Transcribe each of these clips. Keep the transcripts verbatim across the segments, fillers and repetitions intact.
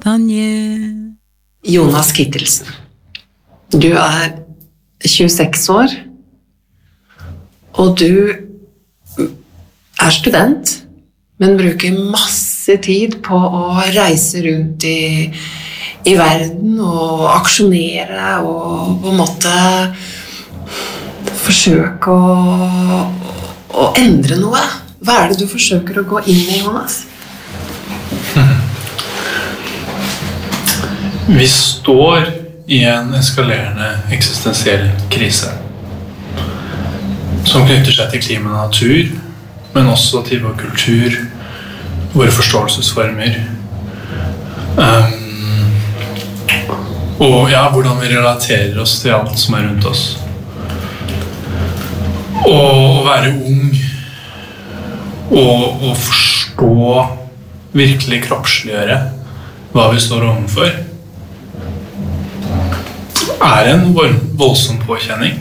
Tanje. Jonas Kittelsen. Du er tjueseks år, og du er student, men bruker masse tid på å reise rundt i, i verden og aksjonere og på en måte forsøke å, å endre noe. Hva er det du forsøker å gå inn i, Jonas? Vi står i en eskalerende eksistensiell krise som knytter seg til klima og natur, men også til vår kultur, våre forståelsesformer, um, og ja, hvordan vi relaterer oss til alt som er rundt oss. Og å være ung og å forstå, virkelig kroppsliggjøre hva vi står overfor, er en voldsom påkjenning.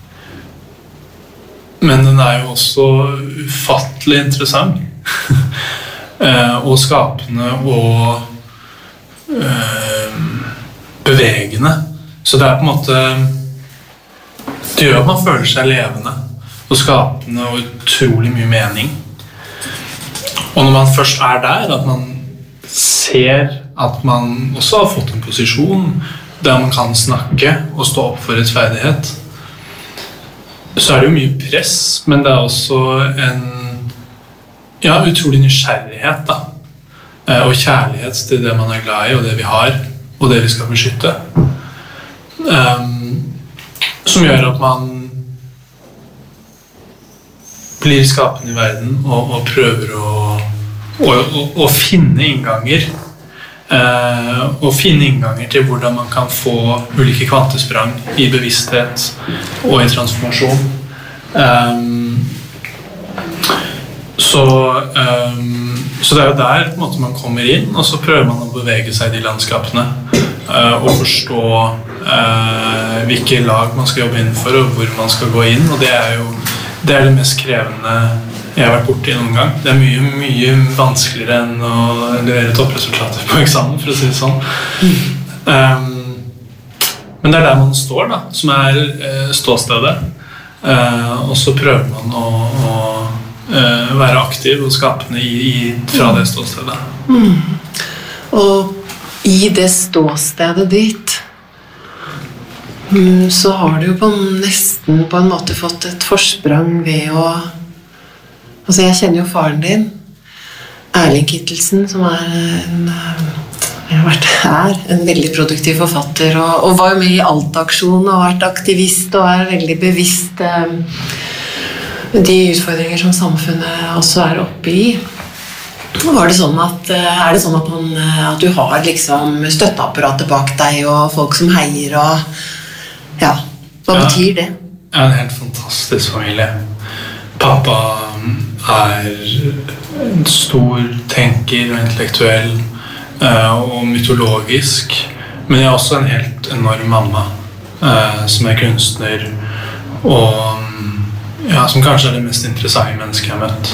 Men den er jo også ufattelig interessant og skapende og bevegende. Så det er på en måte, det gjør at man føler seg levende og skapende og utrolig mye mening. Og når man først er der, at man ser at man også har fått en posisjon der man kan snakke og stå opp for rettferdighet, så er det jo mye press, men det er også en ja, utrolig nysgjerrighet da, og kjærlighet til det man er glad i, og det vi har, og det vi skal beskytte, um, som gjør at man blir skapende i verden og, og prøver å, å, å, å finne innganger Uh, og finne innganger til hvordan man kan få ulike kvantesprang i bevissthet og i transformasjon. Um, så, um, så det er jo der på en måte man kommer inn, og så prøver man å bevege seg i de landskapene uh, og forstå uh, hvilke lag man skal jobbe innenfor og hvor man skal gå inn, og det er jo det, er det mest krevende jeg har vært borte i noen gang. Det er mye, mye vanskeligere enn å levere toppresultater på eksamen, for å si det sånn. Um, men det er der man står da, som er uh, ståstedet. Uh, og så prøver man å, å uh, være aktiv og skapende i, i, fra det ståstedet. Mm. Og i det ståstedet ditt, mm, så har du jo på nesten på en måte fått et forsprang ved å Altså, jeg kjenner jo faren din, Erling Kittelsen, som er en, jeg har vært her, en veldig produktiv forfatter, og, og var jo med i Alt-aksjonen og vært aktivist og er veldig bevisst eh, de utfordringer som samfunnet også er oppe i. Var det sånn at, er det sånn at, man, at du har liksom støtteapparatet bak deg og folk som heier og ja, hva ja, betyr det? Jeg er en helt fantastisk familie. Pappa er en stor tenker og intellektuell og mytologisk, men jeg er også en helt enorm mamma som er kunstner og ja, som kanskje er det mest interessante mennesket jeg har møtt.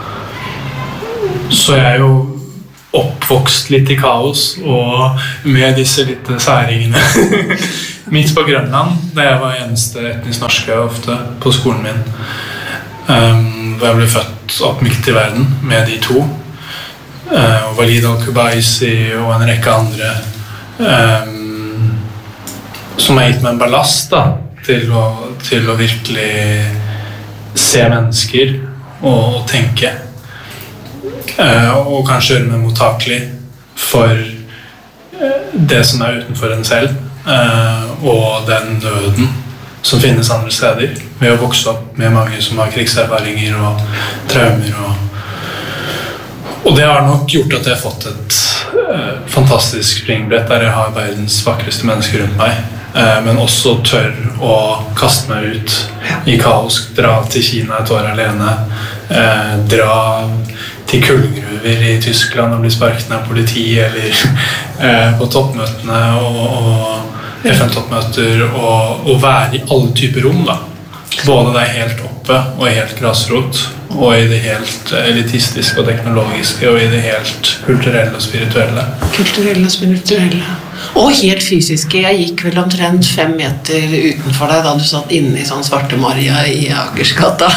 Så jeg er jo oppvokst litt i kaos og med disse litt særingene midt på Grønland, da jeg var eneste etnisk norske ofte på skolen min. Um, hvor jeg ble født opp midt i verden med de to uh, og Walid al-Kubaisi og en rekke andre um, som har gitt meg en ballast da, til, å, til å virkelig se mennesker og, og tenke uh, og kanskje gjøre meg mottakelig for uh, det som er utenfor en selv uh, og den nøden som finnes andre steder, ved å vokse opp med mange som har krigserfaringer og traumer. Og, og det har nok gjort at jeg har fått et eh, fantastisk springbrett der jeg har verdens vakreste mennesker rundt meg, eh, men også tør å kaste meg ut i kaos, dra til Kina et år alene, eh, dra til kullgruver i Tyskland og bli sparket av politi, eller eh, på toppmøtene og, og F N-toppmøter og, og være i alle typer rom da. Både der helt oppe og helt grasrot og i det helt elitistiske og teknologiske, og i det helt kulturelle og spirituelle. Kulturelle og spirituelle. Og helt fysiske. Jeg gikk vel omtrent fem meter utenfor deg da du satt inne i sånn Svarte Maria i Akersgata.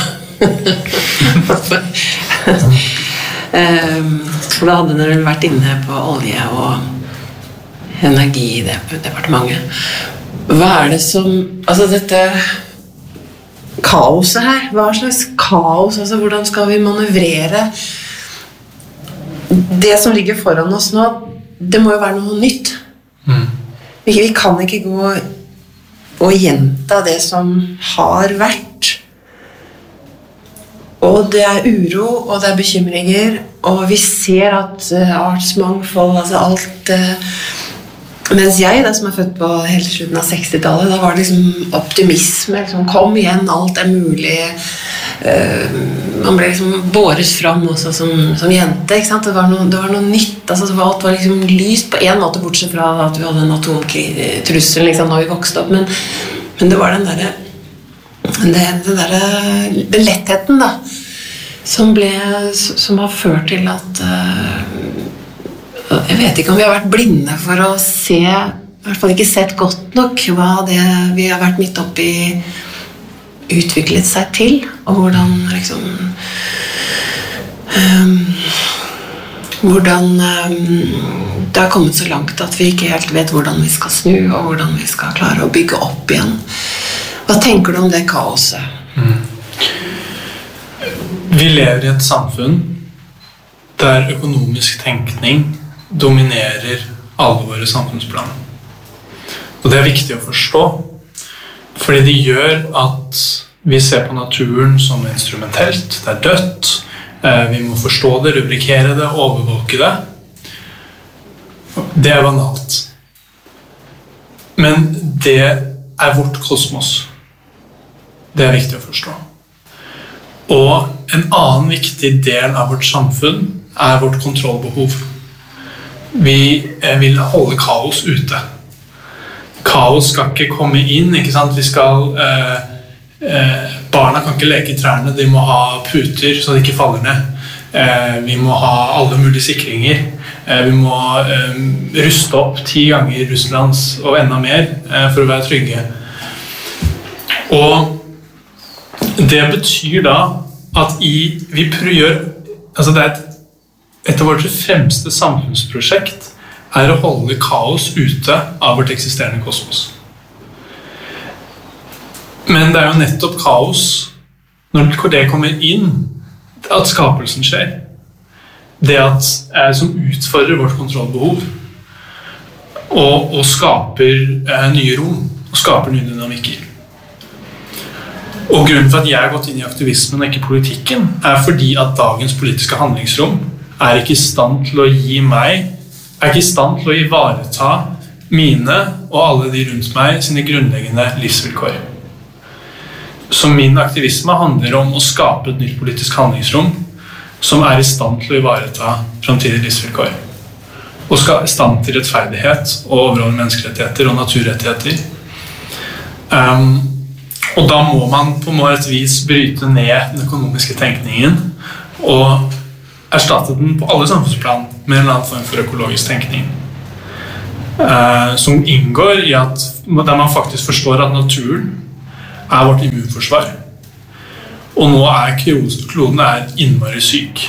For da hadde dere vært inne på olje og energi i det departementet. Hva er det som, altså dette kaoset her, hva slags kaos, altså hvordan skal vi manøvrere det som ligger foran oss nå? Det må jo være noe nytt. Mm. Vi, vi kan ikke gå og gjenta det som har vært. Og det er uro, og det er bekymringer, og vi ser at uh, artsmangfold, altså alt uh, mens jeg, da, som er født på helt slutten av sekstitallet, da var det liksom optimisme, liksom, kom igjen, alt er mulig. Uh, man ble liksom båret fram også som, som jente, ikke sant? Det var noe, det var noe nytt, altså alt var liksom lyst på en måte, bortsett fra at vi hadde en atomtrussel liksom, når vi vokste opp, men, men det var den der, det, det der, den lettheten da, som, ble, som har ført til at uh, jeg vet ikke om vi har vært blinde for å se, i hvert fall ikke sett godt nok hva det vi har vært midt oppe i utviklet seg til, og hvordan liksom um, hvordan um, det har kommet så langt at vi ikke helt vet hvordan vi skal snu, og hvordan vi skal klare å bygge opp igjen. Hva tenker du om det kaoset? Mm. Vi lever i et samfunn der økonomisk tenkning dominerer alle våre samfunnsplan. Og det er viktig å forstå, fordi det gjør at vi ser på naturen som instrumentelt, det er dødt, vi må forstå det, rubrikere det, overvåke det. Det er banalt. Men det er vårt kosmos. Det er viktig å forstå. Og en annen viktig del av vårt samfunn er vårt kontrollbehov. Vi vil holde kaos ute. Kaos skal ikke komme inn, ikke sant? Vi skal, eh, eh, barna kan ikke leke i trærne, de må ha puter så de ikke faller ned. Eh, vi må ha alle mulige sikringer. Eh, vi må eh, ruste opp ti ganger Russlands og enda mer eh, for å være trygge. Og det betyr da at i, vi prøver, altså det er et Et av vårt fremste samfunnsprosjekt er å holde kaos ute av vårt eksisterende kosmos. Men det er jo nettopp kaos, når det kommer inn, at skapelsen skjer. Det at, eh, som utfordrer vårt kontrollbehov, og, og skaper eh, nye rom, og skaper nye dynamikker. Og grunnen for at jeg har gått inn i aktivismen og ikke politikken, er fordi at dagens politiske handlingsrom er ikke i stand til å gi meg, er ikke i stand til å ivareta mine og alle de rundt meg sine grunnleggende livsvilkår. Så min aktivisme handler om å skape et nytt politisk handlingsrom som er i stand til å ivareta fremtidige livsvilkår. Og skal i stand til rettferdighet og overholde menneskerettigheter og naturrettigheter. Um, og da må man på et vis bryte ned den økonomiske tenkningen og erstatte den på alle samfunnsplan med en eller annen form for økologisk tenkning. Eh, som inngår i at der man faktisk forstår at naturen er vårt immunforsvar. Og nå er kloden er innmari syk.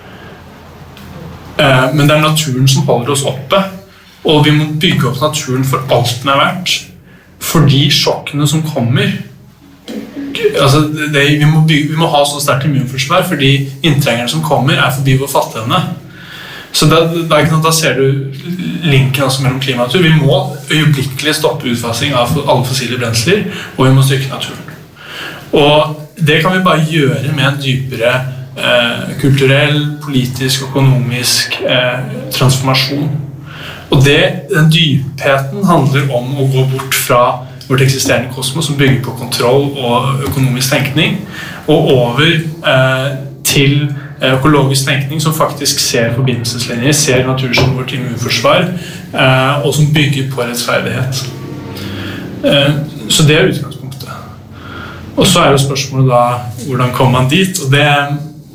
Eh, men det er naturen som holder oss oppe, og vi må bygge opp naturen for alt den er verdt. Fordi sjokkene som kommer, altså det, vi, må bygge, vi må ha så sterkt immunforsvar fordi inntrengerne som kommer er forbi vår fatteevne. Så da, da, da ser du linken også mellom klima og natur. Vi må øyeblikkelig stoppe utfasing av alle fossile brensler, og vi må styrke naturen. Og det kan vi bare gjøre med en dypere eh, kulturell, politisk, økonomisk eh, transformasjon. Og det, den dypheten handler om å gå bort fra vårt eksisterende kosmos som bygger på kontroll og økonomisk tenkning, og over eh, til økologisk tenkning som faktisk ser forbindelseslinjer, ser natur som vårt immunforsvar, eh, og som bygger på rettferdighet. Eh, så det er utgangspunktet. Og så er jo spørsmålet da, hvordan kommer man dit? Og det,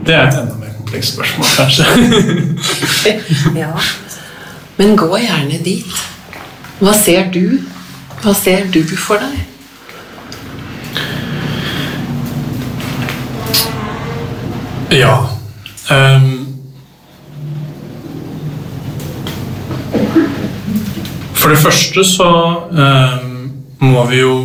Det er et enda mer komplekst spørsmål, kanskje. Ja, men gå gjerne dit. Hva ser du? Hva ser du for deg? Ja. Um, for det første så um, må vi jo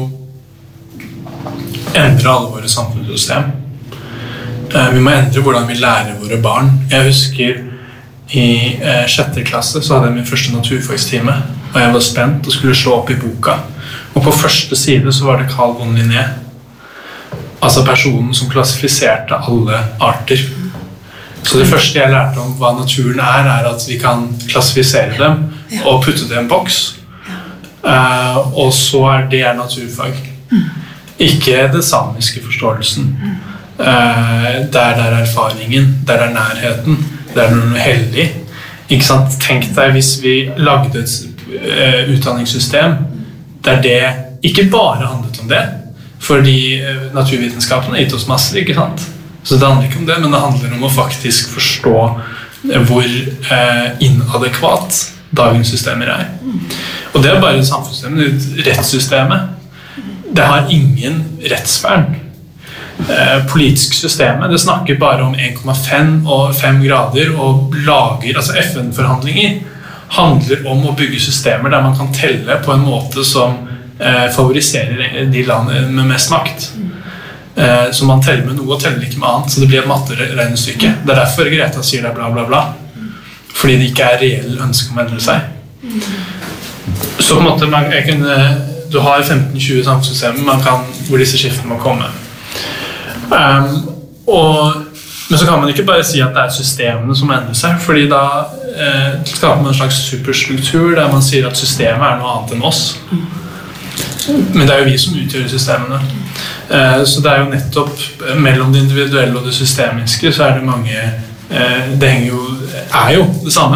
endre alle våre samfunnssystem. Uh, vi må endre hvordan vi lærer våre barn. Jeg husker i uh, sjette klasse så hadde jeg min første naturfagstime, og jeg var spent og skulle slå opp i boka. Og på første side så var det Carl von Linné, altså personen som klassifiserte alle arter. Så det første jeg lærte om hva naturen er, er at vi kan klassifisere dem og putte det i en boks. Uh, og så er det er naturfag. Ikke det samiske forståelsen. Uh, der det er erfaringen, der det er nærheten, der det er noe hellig. Ikke sant? Tenk deg hvis vi lagde et uh, utdanningssystem der det ikke bare handlet om det, fordi naturvitenskapen har gitt oss masse, ikke sant? Så det handler ikke om det, men det handler om å faktisk forstå hvor eh, inadekvat dagens systemer er. Og det er bare samfunnssystemet, rettssystemet. Det har ingen rettsvern. Eh, politisk systemet, det snakker bare om en komma fem og fem grader og lager, altså F N-forhandlinger handler om å bygge systemer der man kan telle på en måte som eh, favoriserer de landene med mest makt. Eh, så man teller med noe og teller ikke med annet, så det blir et matteregnestykke. Det er derfor Greta sier det bla bla bla, fordi det ikke er reell ønske om å endre seg. Så på en måte man, jeg kunne, du har femten til tjue samfunnssystemer man kan, hvor disse skiftene må komme. Um, og, men så kan man ikke bare si at det er systemene som endrer seg, fordi da eh, skaper man en slags superstruktur der man sier at systemet er noe annet enn oss. Men det er jo vi som utgjør systemene. Eh, så det er jo nettopp mellom det individuelle og det systemiske så er det mange eh, det henger jo, er jo det samme.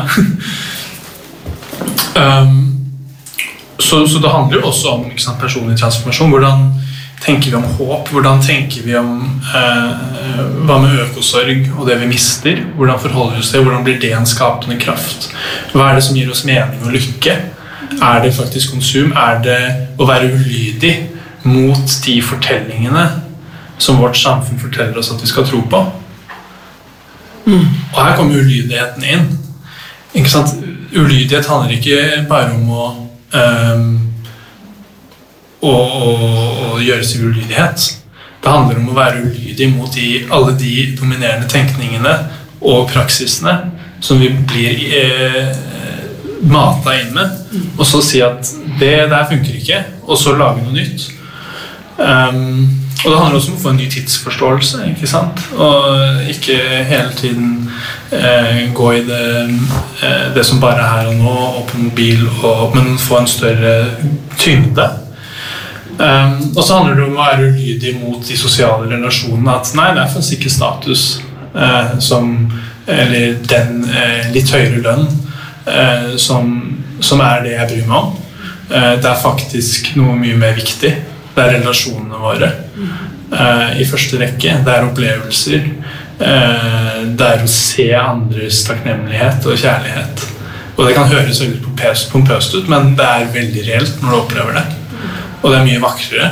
um, så, så det handler jo også om ikke sant, personlig transformasjon. Hvordan tenker vi om håp? Hvordan tenker vi om eh, hva med økosorg og det vi mister? Hvordan forholder vi oss til? Hvordan blir det en skapende kraft? Hva er det som gir oss mening og lykke? Er det faktisk konsum? Er det å være ulydig mot de fortellingene som vårt samfunn forteller oss at vi skal tro på? Mm. Og her kommer ulydigheten inn. Ikke sant? Ulydighet handler ikke bare om å, um, å, å, å gjøre seg ulydighet. Det handler om å være ulydig mot de, alle de dominerende tenkningene og praksisene som vi blir eh, mata inn med, og så si at det der funker ikke, og så lage noe nytt. Um, og det handler også om å få en ny tidsforståelse, ikke sant? Og ikke hele tiden eh, gå i det, eh, det som bare er her og nå, og på mobil, og, men få en større tyngde. Um, og så handler det om å være ulydig mot de sosiale relasjonene, at nei, det er faktisk ikke status eh, som, eller den eh, litt høyere lønn Eh, som, som er det jeg bryr meg om. Eh, det er faktisk noe mye mer viktig. Det er relasjonene våre eh, i første rekke. Det er opplevelser. Eh, det er å se andres takknemlighet og kjærlighet. Og det kan høres veldig pompøst ut, men det er veldig reelt når du opplever det. Og det er mye vakrere.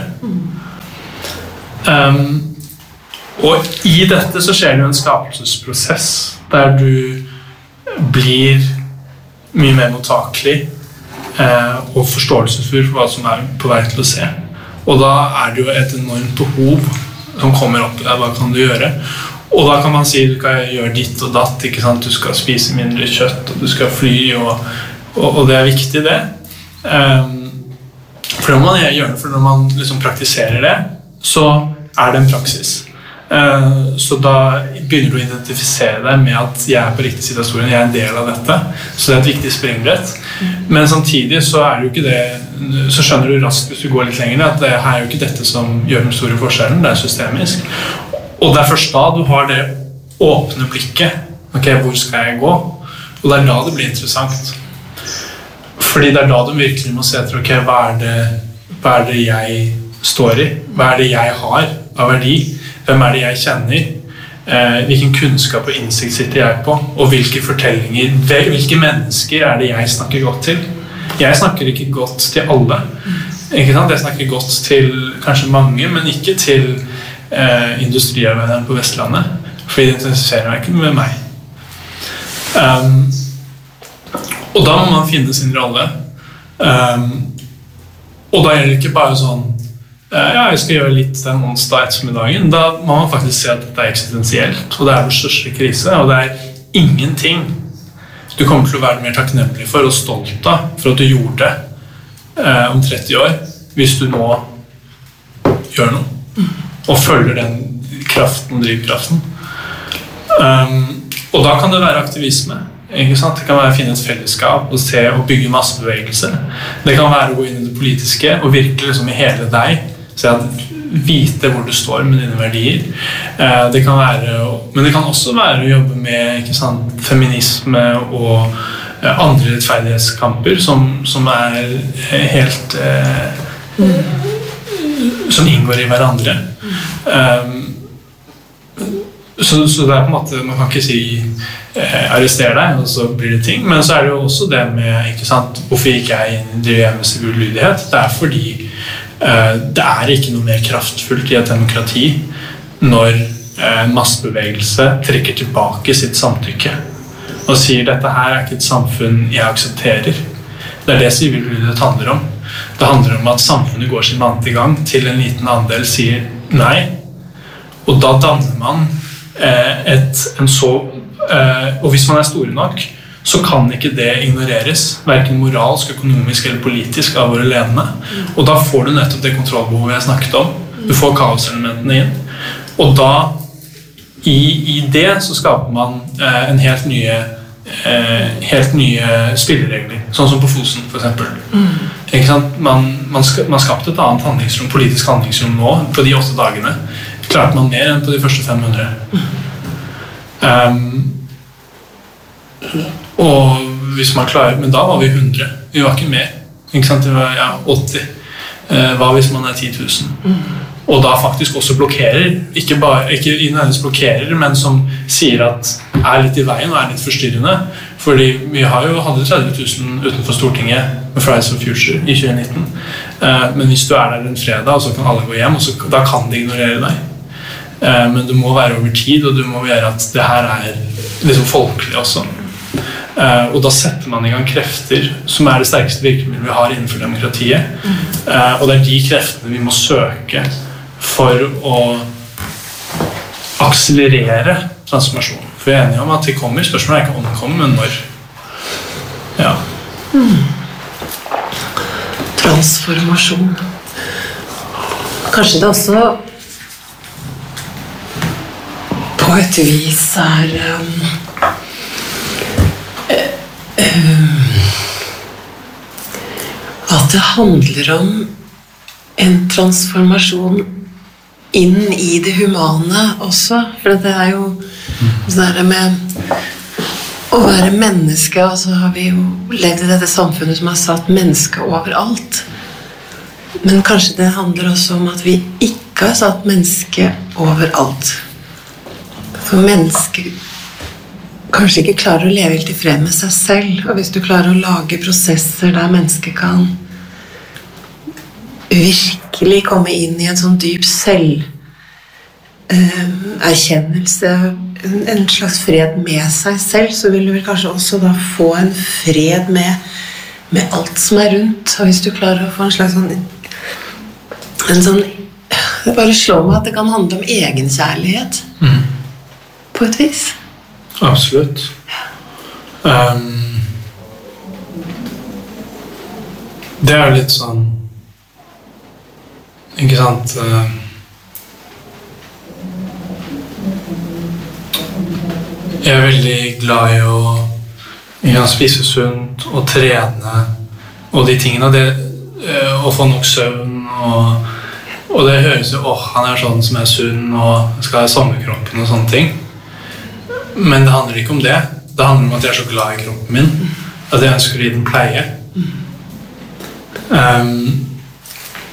Um, og i dette så skjer det jo en skapelsesprosess der du blir mye mer mottakelig eh, og forståelsesfull for hva som er på vei til å se. Og da er det jo et enormt behov som kommer opp der. Hva kan du gjøre? Og da kan man si du kan gjøre ditt og datt, ikke sant? Du skal spise mindre kjøtt, og du skal fly, og, og, og det er viktig det. Um, for når man gjør det, for når man liksom praktiserer det, så er det en praksis. Uh, så da begynner du å identifisere deg med at jeg er på riktig side av historien, jeg er en del av dette, så det er et viktig springbrett. Men samtidig så er det jo ikke det, så skjønner du raskt hvis du går litt lenger, at det her er jo ikke dette som gjør den store forskjellen, det er systemisk. Og det er først da du har det åpne blikket, ok, hvor skal jeg gå? Og det er da det blir interessant. Fordi det er da du virkelig må se etter, ok, hva er det, hva er det jeg står i? Hva er det jeg har av verdi? Hvem er det jeg kjenner? eh, hvilken kunnskap og innsikt sitter jeg på, og hvilke fortellinger, hvilke mennesker er det jeg snakker godt til. Jeg snakker ikke godt til alle. Ikke sant? Jeg snakker godt til kanskje mange, men ikke til eh, industriarbeiderne på Vestlandet, for de interesserer meg ikke med meg. Um, og da må man finne sin rolle. Um, og da er det ikke bare sånn ja, jeg skal gjøre litt den onsdag ettermiddagen. Da må man faktisk se at dette er eksistensielt, og det er den største krise, og det er ingenting du kommer til å være mer takknemlig for og stolt av for at du gjorde det eh, om tretti år, hvis du nå gjør noe og følger den kraften og drivkraften. Um, og da kan det være aktivisme. Ikke sant? Det kan være å finne et fellesskap og se og bygge massebevegelse. Det kan være å gå inn i det politiske og virke liksom i hele deg, så at vite hvor du står med dine verdier. Eh, det kan være, men det kan også være å jobbe med, ikke sant, feminisme og eh, andre rettferdighetskamper som, som er helt eh, som inngår i hverandre. Um, så, så det er på en måte, man kan ikke si eh, arrester deg, og så blir det ting, men så er det jo også det med, ikke sant, hvorfor ikke jeg driver jeg med sivil lydighet. Det er fordi det er ikke noe mer kraftfullt i et demokrati når en massebevegelse trekker tilbake sitt samtykke og sier dette her er ikke et samfunn jeg aksepterer. Det er det sivil lydighet handler om. Det handler om at samfunnet går sin vante gang til en liten andel sier nei, og da danner man et, en så og hvis man er store nok så kan ikke det ignoreres, hverken moralsk, økonomisk eller politisk av våre ledende. Og da får du nettopp det kontrollbehovet jeg snakket om. Du får kaoselementene inn. Og da, i, i det, så skaper man eh, en helt nye, eh, helt nye spilleregler. Sånn som på Fosen, for eksempel. Mm. Ikke sant? Man, man, ska, man skapte et annet handlingsrom, politisk handlingsrom nå, på de åtte dagene. Klarte man mer enn på de første fem hundre. Um, og hvis man klarer, men da var vi hundre, vi var ikke mer, ikke sant? Det var ja, åtti, eh, hva hvis man er ti tusen? Mm. Og da faktisk også blokkerer, ikke bare, ikke nødvendigvis blokkerer, men som sier at er litt i veien og er litt forstyrrende, fordi vi har jo hadde tretti tusen utenfor Stortinget med Fridays for Future i tjue nitten, eh, men hvis du er der en fredag, så kan alle gå hjem, og så, da kan de ignorere deg. Eh, men det må være over tid, og du må gjøre at det her er liksom folkelig også. Uh, og da setter man i gang krefter som er det sterkeste virkemidlet vi har innenfor demokratiet. Uh, og det er de kreftene vi må søke for å akselerere transformasjonen. For vi er enige om at det kommer, spørsmålet er ikke om det kommer, men når. Ja. Mm. Transformasjon. Kanskje det også på et vis er um at det handler om en transformasjon inn i det humane også, for det er jo det der med å være menneske, og så har vi jo levd i dette samfunnet som har satt mennesket overalt, men kanskje det handler også om at vi ikke har satt mennesket overalt, for mennesket kanskje ikke klarer å leve helt i fred med seg selv, og hvis du klarer å lage prosesser der mennesket kan virkelig komme inn i en sånn dyp selv eh, erkjennelse, en, en slags fred med seg selv, så vil du vel kanskje også da få en fred med, med alt som er rundt, og hvis du klarer å få en slags sånn en sånn, det bare slår meg at det kan handle om egenkjærlighet mm. på et vis. Absolutt. Um, det er litt sånn, ikke sant, uh, jeg er veldig glad i å ja, spise sunt og trene og de tingene, det, uh, å få nok søvn og, og det høres jo, åh, han er sånn som er sunn og skal ha sommerkroppen og sånne ting. Men det handler ikke om det. Det handler om at jeg er så glad i kroppen min, at jeg ønsker å gi den pleie. Um,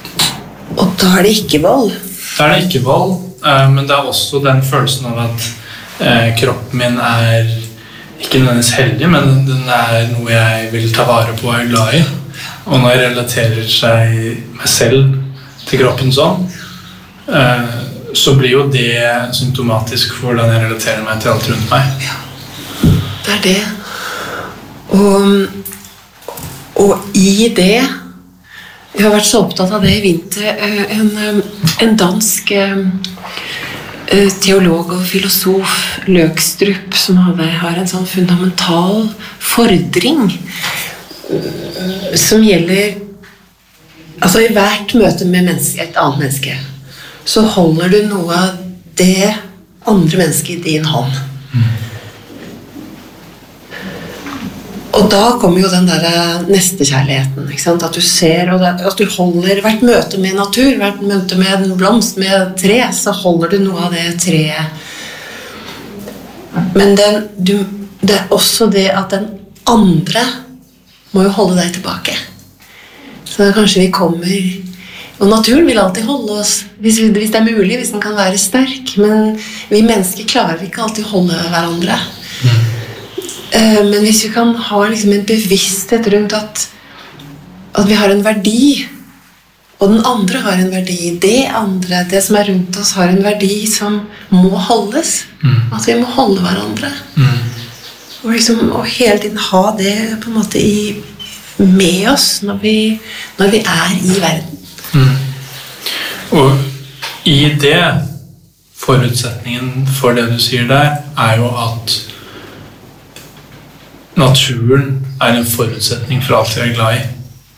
og da er det ikke vold. Da er det ikke vold, uh, men det er også den følelsen av at Eh, kroppen min er ikke nødvendigvis heldig, men den er noe jeg vil ta vare på og er glad i. Og når jeg relaterer seg meg selv til kroppen sånn, eh, så blir jo det symptomatisk for hvordan jeg relaterer meg til alt rundt meg. Ja, det er det. Og, og i det, jeg har vært så opptatt av det i vinter, en, en dansk teolog og filosof, Løgstrup, som har en sånn fundamental fordring som gjelder, altså i hvert møte med menneske, et annet menneske, så holder du noe av det andre mennesket i din hånd. Mm. Og da kommer jo den der nestekjærligheten, ikke sant? At du ser, og det, at du holder hvert møte med natur, hvert møte med en blomst, med et tre, så holder du noe av det treet. Men den, du, det er også det at den andre må jo holde deg tilbake. Så kanskje vi kommer, og naturen vil alltid holde oss, hvis, hvis det er mulig, hvis den kan være sterk, men vi mennesker klarer ikke alltid å holde hverandre. Mm. Men hvis vi kan ha liksom en bevissthet rundt at, at vi har en verdi, og den andre har en verdi, det andre, det som er rundt oss har en verdi som må holdes, mm. at vi må holde hverandre. Mm. Og, liksom, og hele tiden ha det på en måte i, med oss når vi, når vi er i verden. Mm. Og i det, forutsetningen for det du sier der, er jo at naturen er en forutsetning for alt vi er glad i.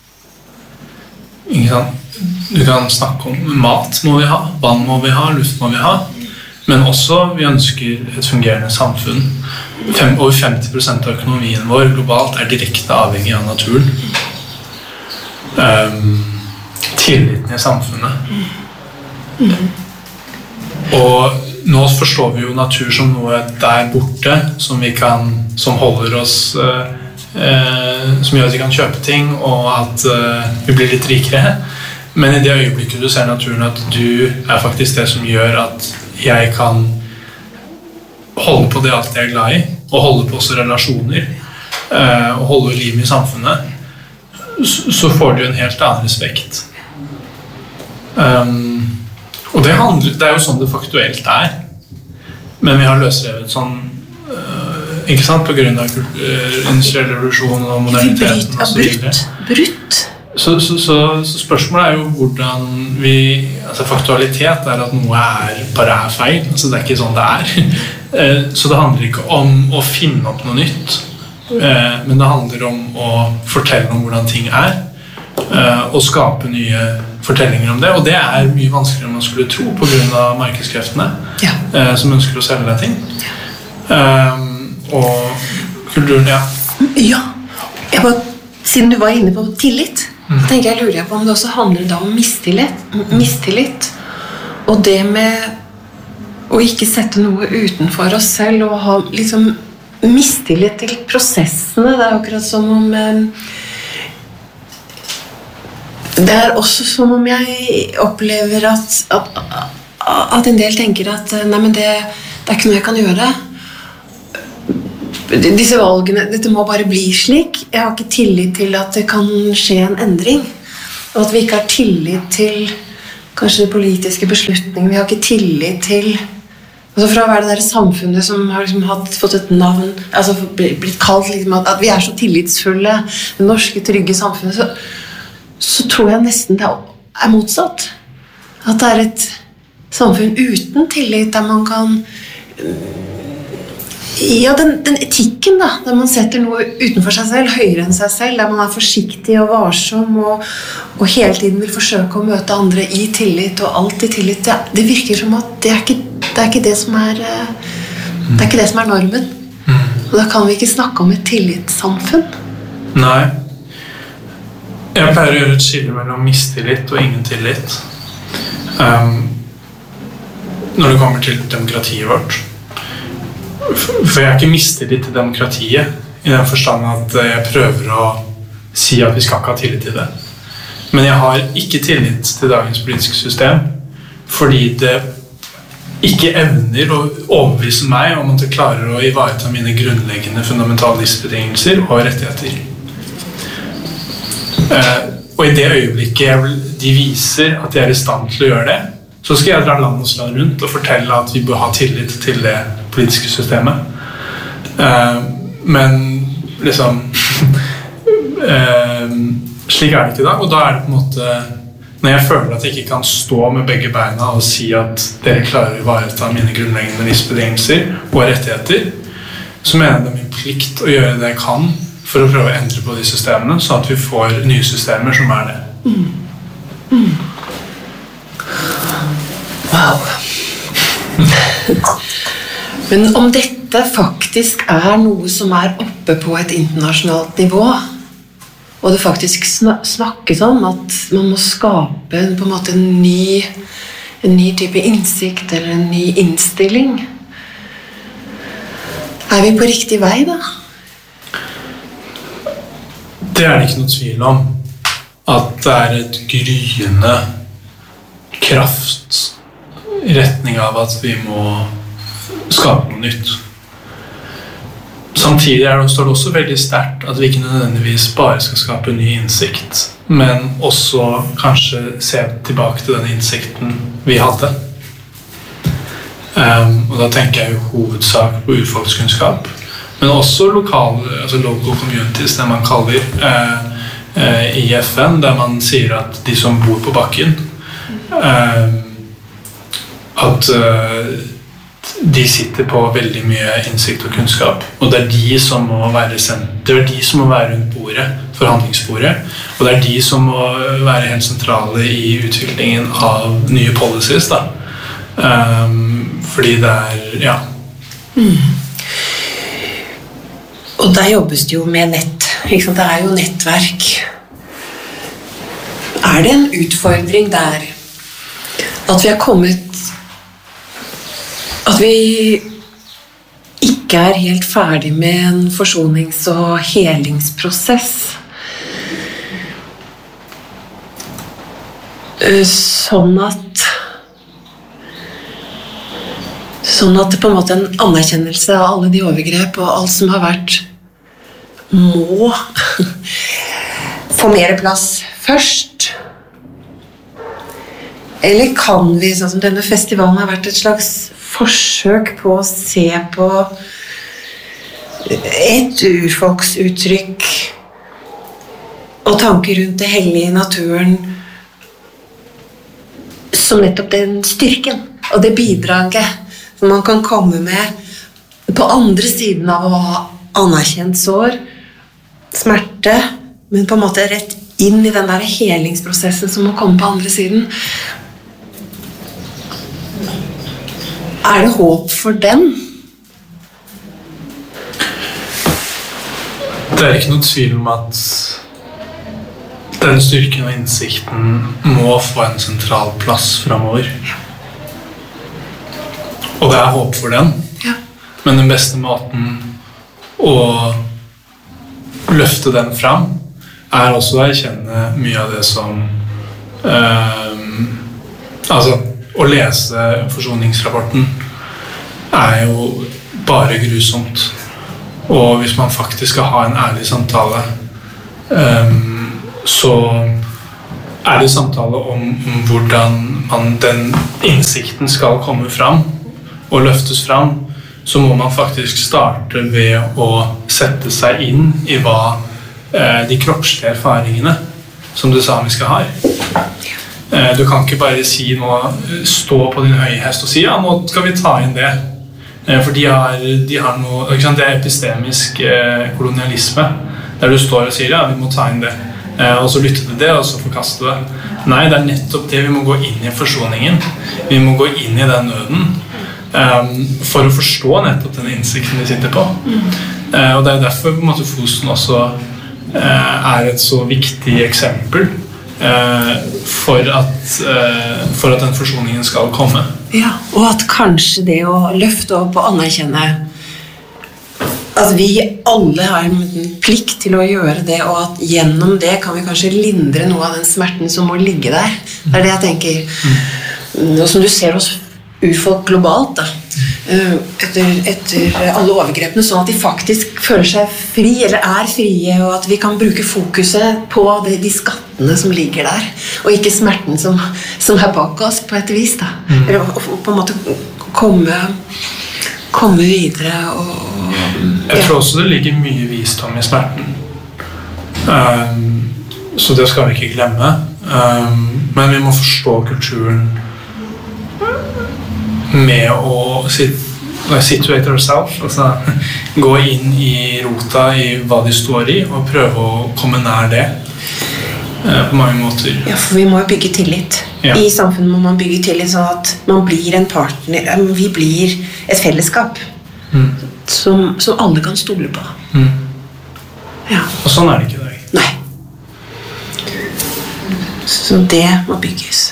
Ikke sant? Du kan snakke om mat må vi ha, vann må vi ha, luft må vi ha, men også vi ønsker et fungerende samfunn. Fem, over femti prosent av økonomien vår globalt er direkte avhengig av naturen. Um, tilliten i samfunnet. Og nå forstår vi jo natur som noe der borte, som vi kan, som holder oss, eh, eh, som gjør at vi kan kjøpe ting, og at eh, vi blir litt rikere. Men i det øyeblikket du ser naturen, at du er faktisk det som gjør at jeg kan holde på det alt jeg er glad i, og holde på også relasjoner, eh, og holde liv i samfunnet, så, så får du en helt annen respekt. Um, Og det, handler, det er jo sånn det faktuelt er. Men vi har løsrevet sånn, øh, ikke sant, på grunn av uh, industriell revolusjon og moderniteten og så videre. Brutt. Så, så, så, så spørsmålet er jo hvordan vi, altså faktualitet er at noe er, bare er feil, altså det er ikke sånn det er. Så det handler ikke om å finne opp noe nytt, men det handler om å fortelle om hvordan ting er, og skape nye fortellinger om det, og det er mye vanskeligere enn man skulle tro på grunn av markedskreftene, ja. eh, som ønsker å selge deg ting. Ja. Um, og kulturen, ja. Ja, jeg bare, siden du var inne på tillit, mm. så tenker jeg, lurer jeg på om det også handler da om mistillit, mistillit, og det med å ikke sette noe utenfor oss selv, og ha liksom mistillit til prosessene. Det er akkurat som om eh, det er også som om jeg opplever at, at, at en del tenker at nei, men det, det er ikke noe jeg kan gjøre. Disse valgene, dette må bare bli slik. Jeg har ikke tillit til at det kan skje en endring. Og at vi ikke har tillit til kanskje politiske beslutninger. Vi har ikke tillit til, altså fra å være det der samfunnet som har liksom hatt, fått et navn, altså blitt kalt liksom, at, at vi er så tillitsfulle, det norske trygge samfunnet, så så tror jeg nesten det er motsatt. At det er et samfunn uten tillit, der man kan ja, den, den etikken da, der man setter noe utenfor seg selv, høyere enn seg selv, der man er forsiktig og varsom og, og hele tiden vil forsøke å møte andre i tillit og alltid tillit. Det, det virker som at det er ikke det, er ikke det som er det er ikke det som er normen. Og da kan vi ikke snakke om et tillitssamfunn. Nei. Jeg pleier å gjøre et skille mellom mistillit og ingen tillit. Um, når det kommer til demokratiet vårt. For jeg er ikke mistillit til demokratiet, i den forstand at jeg prøver å si at vi skal ikke ha tillit til det. Men jeg har ikke tillit til dagens politiske system, fordi det ikke evner å overbevise meg om at jeg klarer å ivareta mine grunnleggende fundamentale livsbetingelser og rettigheter. Eh, og i det øyeblikket de viser at de er i stand til å gjøre det, så skal jeg dra land og slag rundt og fortelle at vi bør ha tillit til det politiske systemet. Eh, men liksom eh, slik er det ikke i dag, og da er det på en måte når jeg føler at jeg ikke kan stå med begge beina og si at dere klarer å ivareta mine grunnleggende livsbetingelser og rettigheter, så mener jeg det er min plikt å gjøre det jeg kan for å prøve å endre på de systemene, så at vi får nye systemer som er det. Mm. Mm. Wow. Men om dette faktisk er noe som er oppe på et internasjonalt nivå, og det faktisk snakkes om at man må skape på en måte en ny, en ny type innsikt eller en ny innstilling. Er vi på riktig vei da? Det er det ikke noe tvil om. At det er et gryende kraft i retning av at vi må skape noe nytt. Samtidig er det, står det også veldig sterkt at vi ikke nødvendigvis bare skal skape ny innsikt, men også kanskje se tilbake til den innsikten vi hadde. Um, og da tenker jeg jo hovedsak på urfolkskunnskap, men også lokale, altså local communities, det man kaller uh, uh, i F N, der man sier at de som bor på bakken, uh, at uh, de sitter på veldig mye innsikt og kunnskap, og det er de som må være det er de som må være rundt bordet, forhandlingsbordet, og det er de som må være helt sentrale i utviklingen av nye policies da. Um, fordi det er, ja. Mm. Og der jobbes det jo med nett, ikke sant? Det er jo nettverk. Er det en utfordring der at vi har kommet at vi ikke er helt ferdig med en forsonings- og helingsprosess. Sånn at sånn at det på en måte en anerkjennelse av alle de overgrep og alt som har vært må få mer plass først. Eller kan vi, sånn som denne festivalen har vært et slags forsøk på å se på et urfolksuttrykk og tanker rundt det hellige i naturen som nettopp den styrken og det bidraget som man kan komme med på andre siden av å ha anerkjent sår, smerte, men på en måte rett inn i den der helingsprosessen som må komme på andre siden. Er det håp for den? Det er ikke noe tvil om at den styrken og innsikten må få en sentral plass fremover. Ja. Og det er håp for den. Ja. Men den beste måten å løfte den fram er også å erkjenne mye av det som øh, altså å lese forsoningsrapporten er jo bare grusomt. Og hvis man faktisk skal ha en ærlig samtale, um, så er det samtale om, om hvordan man, den innsikten skal komme fram og løftes fram, så må man faktisk starte ved å sette seg inn i hva eh, de kroppslige erfaringene som det samiske har. Du kan ikke bare si nå, stå på din høye hest og si ja, nå skal vi ta inn det. For de har, de har noe, ikke sant? Det er epistemisk eh, kolonialisme, der du står og sier ja, vi må ta inn det. Eh, og så lytte til det, og så forkaste det. Nei, det er nettopp det vi må gå inn i forsoningen. Vi må gå inn i den nøden um, for å forstå nettopp den innsikten vi sitter på. Eh, og det er derfor på en måte Fosen også eh, er et så viktig eksempel For at, for at den forsoningen skal komme. Ja, og at kanskje det å løfte opp og anerkjenne at vi alle har en plikt til å gjøre det, og at gjennom det kan vi kanskje lindre noe av den smerten som må ligge der. Det er det jeg tenker. Og som du ser hos urfolk globalt da, etter, etter alle overgrepene, sånn at de faktisk føler seg fri, eller er frie, og at vi kan bruke fokuset på de, de skattene som ligger der, og ikke smerten som, som er bak oss på et vis da. Mm. Eller på, på en måte komme, komme videre og, Jeg tror også det ligger mye visdom i smerten, um, så det skal vi ikke glemme, um, men vi må forstå kulturen med å sit, situate ourselves, altså gå inn i rota i hva de står i, og prøve å komme nær det eh, på mange måter. Ja, for vi må jo bygge tillit. Ja. I samfunnet må man bygge tillit sånn at man blir en partner, vi blir et fellesskap mm. som, som alle kan stole på. Mm. Ja. Og sånn er det ikke i dag. Nei. Så det må bygges.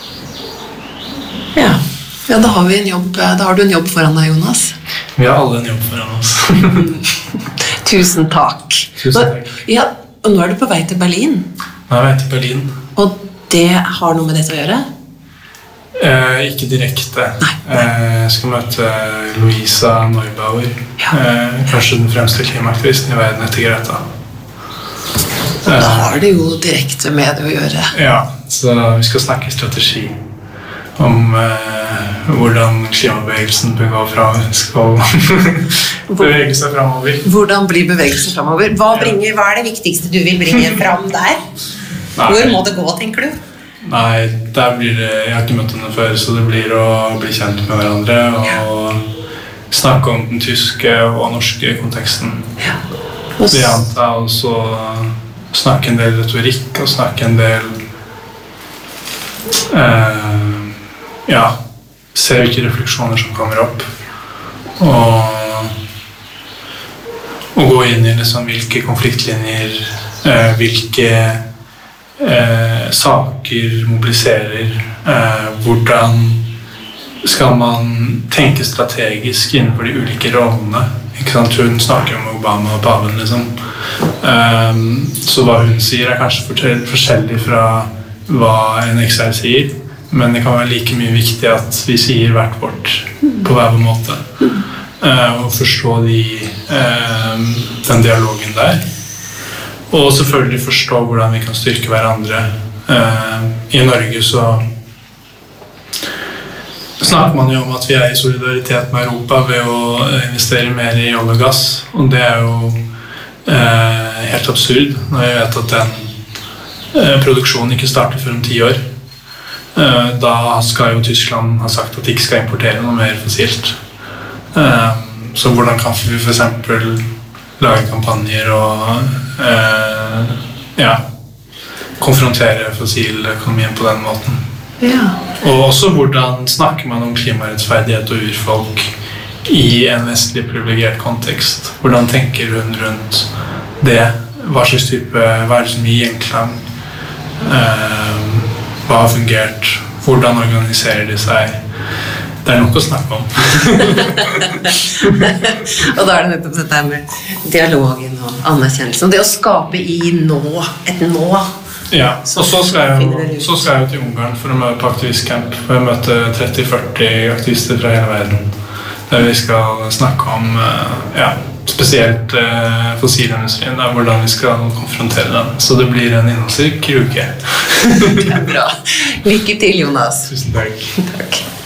Ja. Ja, da har vi en jobb, da har du en jobb foran deg, Jonas. Vi har alle en jobb foran oss. Tusen takk. Tusen takk. Ja, og nå er du på vei til Berlin. Nå er jeg vei til Berlin. Og det har noe med dette å gjøre? Eh, ikke direkte. Nei, nei. Eh, jeg skal møte Louisa Neubauer. Ja. Eh, kanskje den fremste klimaaktivisten i verden etter Greta. Da har det jo direkte med det å gjøre. Ja, så vi skal snakke strategi. Om eh, hvordan klimabevegelsen fra, skal bevege seg fremover. Hvordan blir bevegelsen fremover? Hva, bringer, hva er det viktigste du vil bringe frem der? Nei. Hvor må det gå, tenker du? Nei, der blir det, jeg har ikke møtt henne før, så det blir å bli kjent med hverandre og ja. Snakke om den tyske og norske konteksten. Ja. Det antar jeg også snakke en del retorikk og snakke en del eh, ja, se hvilke refleksjoner som kommer opp og, og gå inn i liksom hvilke konfliktlinjer eh, hvilke eh, saker mobiliserer eh, hvordan skal man tenke strategisk innenfor de ulike rollene, ikke sant? Hun snakker om Obama og paven liksom eh, så hva hun sier er kanskje forskjellig fra hva en X R sier, men det kan være like mye viktig at vi sier hvert vårt på hver måte uh, og forstå de, uh, den dialogen der og selvfølgelig forstå hvordan vi kan styrke hverandre. uh, I Norge så snakker man jo om at vi er i solidaritet med Europa ved å investere mer i olje og gass, og det er jo uh, helt absurd når jeg vet at den uh, produksjonen ikke starter før om ti år. Da skal jo Tyskland ha sagt at de ikke skal importere noe mer fossilt. Så hvordan kan vi for eksempel lage kampanjer og ja, konfrontere fossiløkonomien på den måten? Ja. Og også hvordan snakker man om klimarettferdighet og urfolk i en vestlig privilegert kontekst? Hvordan tenker hun rundt det? Hva slags type, hva er det som gir gjenklang? Hva har fungert? Hvordan organiserer de seg? Det er nok å snakke om. Og da er det nettopp dette med dialogen og anerkjennelsen. Og det å skape i nå, et nå. Ja, og så skal jeg jo, så skal jeg jo til Ungarn for å møte på aktivistcamp. For jeg møter tretti til førti aktivister fra hele verden. Der vi skal snakke om, ja, spesielt eh, fossilindustrien, der, hvordan vi skal konfrontere den. Så det blir en innholdsrik uke. Det er bra. Lykke til, Jonas. Tusen takk. Takk.